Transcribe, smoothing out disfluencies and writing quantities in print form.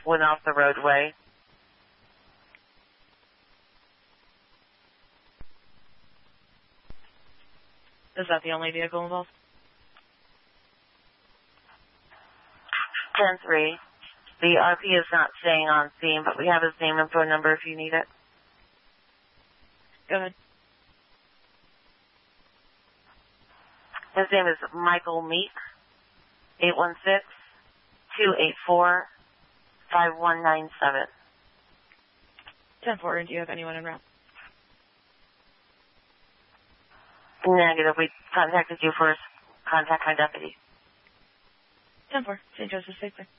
went off the roadway. Is that the only vehicle involved? 10-3. The RP is not staying on scene, but we have his name and phone number if you need it. Go ahead. His name is Michael Meek, 816-284-5197. 10-4, and do you have anyone en route? Negative. We contacted you first. Contact my deputy. 10-4, St. Joseph, stay clear.